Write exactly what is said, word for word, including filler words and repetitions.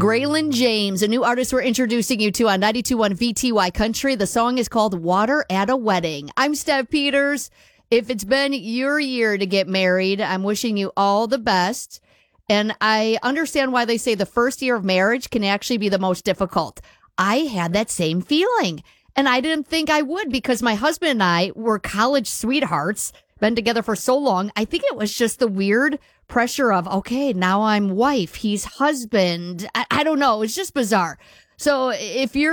Graylin James, a new artist we're introducing you to on ninety-two point one V T Y Country. The song is called Water at a Wedding. I'm Steph Peters. If it's been your year to get married, I'm wishing you all the best. And I understand why they say the first year of marriage can actually be the most difficult. I had that same feeling, and I didn't think I would because my husband and I were college sweethearts, been together for so long. I think it was just the weird pressure of, okay, now I'm wife, he's husband. I, I don't know. It's just bizarre. So if you're